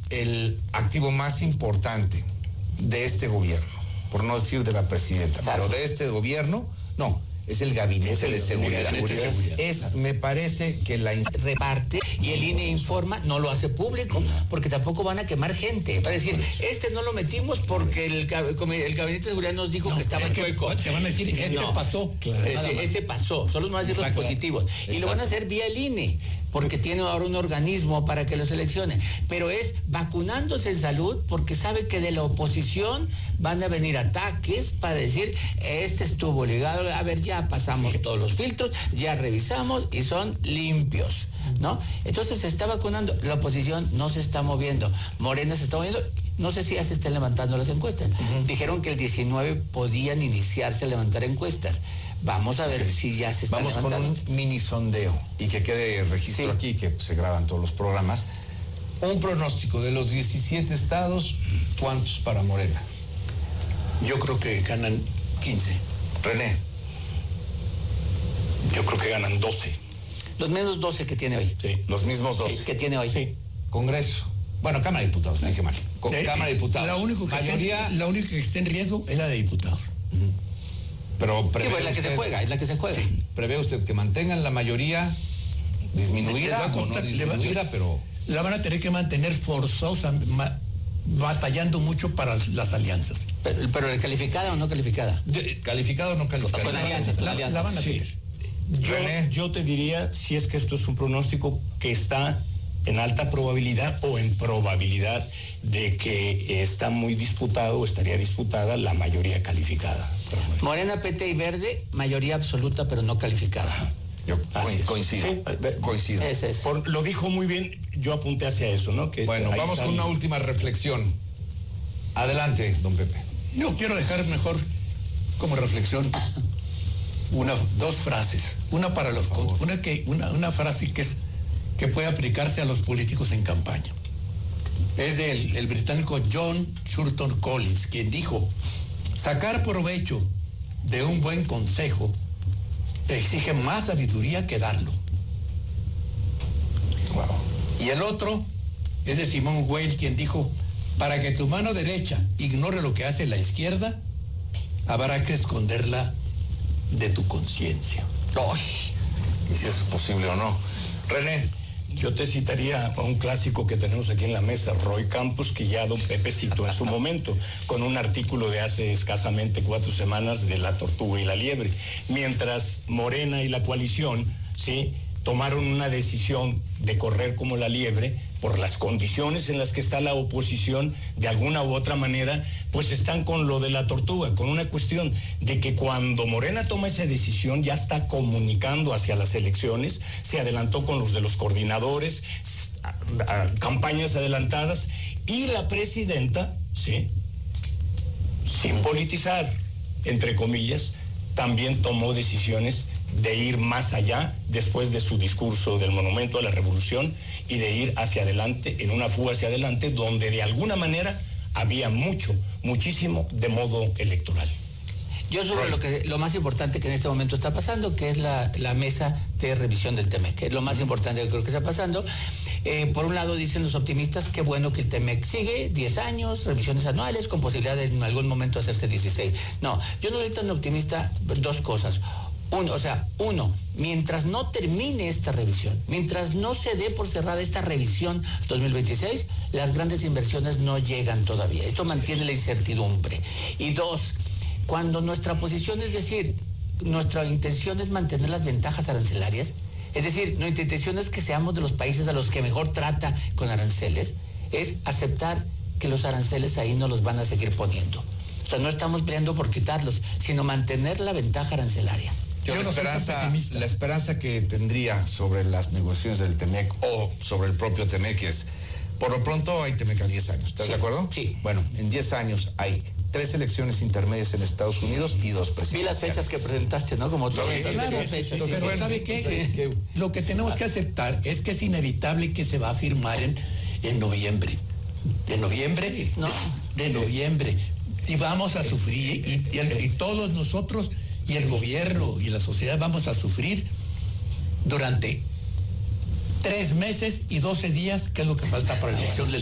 el activo más importante de este gobierno, por no decir de la presidenta, pero de este gobierno, no, es el gabinete de seguridad. Me parece que la reparte y el INE informa, no lo hace público, porque tampoco van a quemar gente. Para decir, no lo metimos porque el gabinete de seguridad nos dijo que estaba chueco. Te van a decir, pasó. Claro. Este pasó, solo no van a decir los positivos. Exacto. Y lo van a hacer vía el INE, porque tiene ahora un organismo para que lo seleccione. Pero es vacunándose en salud, porque sabe que de la oposición van a venir ataques para decir, estuvo ligado, a ver, ya pasamos todos los filtros, ya revisamos y son limpios, ¿no? Entonces se está vacunando, la oposición no se está moviendo, Morena se está moviendo, no sé si ya se están levantando las encuestas. Dijeron que el 19 podían iniciarse a levantar encuestas. Vamos a ver si ya se está levantando. Vamos con un mini sondeo y que quede registro aquí, que se graban todos los programas. Un pronóstico de los 17 estados, ¿cuántos para Morena? Yo creo que ganan 15. René. Yo creo que ganan 12. Los menos 12 que tiene hoy. Sí, los mismos 12. Que tiene hoy. Sí. Congreso. Bueno, Cámara de Diputados, dije mal. Cámara de Diputados. La única que está en riesgo es la de diputados. Pero es la que se juega, es la que se juega. ¿Prevé usted que mantengan la mayoría disminuida o no disminuida, pero la van a tener que mantener forzosa, batallando mucho para las alianzas? Pero ¿calificada o no calificada? ¿Calificada o no calificada? Con alianza. La van a tener. Yo te diría, si es que esto es un pronóstico que está en alta probabilidad o en probabilidad de que está muy disputado o estaría disputada la mayoría calificada. Morena, PT y Verde, mayoría absoluta pero no calificada. Yo coincido. Sí, coincido. Lo dijo muy bien, yo apunté hacia eso, ¿no? Que bueno, vamos con una última reflexión. Adelante, don Pepe. Yo quiero dejar mejor como reflexión dos frases. Una para una frase que puede aplicarse a los políticos en campaña. Es del británico John Churton Collins, quien dijo: sacar provecho de un buen consejo exige más sabiduría que darlo. Wow. Y el otro es de Simone Weil, quien dijo: para que tu mano derecha ignore lo que hace la izquierda, habrá que esconderla de tu conciencia. ¡Ay! ¿Y si eso es posible o no? René. Yo te citaría a un clásico que tenemos aquí en la mesa, Roy Campos, que ya don Pepe citó en su momento, con un artículo de hace escasamente 4 semanas de La Tortuga y la Liebre. Mientras Morena y la coalición, ¿sí?, tomaron una decisión de correr como la liebre, por las condiciones en las que está la oposición, de alguna u otra manera, pues están con lo de la tortuga, con una cuestión de que cuando Morena toma esa decisión ya está comunicando hacia las elecciones, se adelantó con los de los coordinadores, campañas adelantadas, y la presidenta, ¿sí?, sin politizar, entre comillas, también tomó decisiones de ir más allá después de su discurso del Monumento a la Revolución y de ir hacia adelante, en una fuga hacia adelante, donde de alguna manera había muchísimo de modo electoral. Yo sobre lo más importante que en este momento está pasando, que es la mesa de revisión del TEMEC, que es lo más importante que creo que está pasando. Por un lado dicen los optimistas, qué bueno que el TEMEC sigue, 10 años, revisiones anuales, con posibilidad de en algún momento hacerse 16. No, yo no soy tan optimista, dos cosas. Uno, mientras no termine esta revisión, mientras no se dé por cerrada esta revisión 2026, las grandes inversiones no llegan todavía. Esto mantiene la incertidumbre. Y dos, cuando nuestra posición, es decir, nuestra intención es mantener las ventajas arancelarias, es decir, nuestra intención es que seamos de los países a los que mejor trata con aranceles, es aceptar que los aranceles ahí no los van a seguir poniendo. O sea, no estamos peleando por quitarlos, sino mantener la ventaja arancelaria. La esperanza que tendría sobre las negociaciones del TEMEC o sobre el propio TEMEC es, por lo pronto hay TEMEC a 10 años, ¿estás de acuerdo? Sí. Bueno, en 10 años hay 3 elecciones intermedias en Estados Unidos y 2 presidenciales. Vi las fechas que presentaste, ¿no? Como todas las fechas. Entonces, bueno, ¿sabe qué? Sí. Lo que tenemos que aceptar es que es inevitable que se va a firmar en noviembre. ¿De noviembre? No. De noviembre. Y vamos a sufrir, y todos nosotros, y el gobierno y la sociedad vamos a sufrir durante 3 meses y 12 días, que es lo que falta para la elección del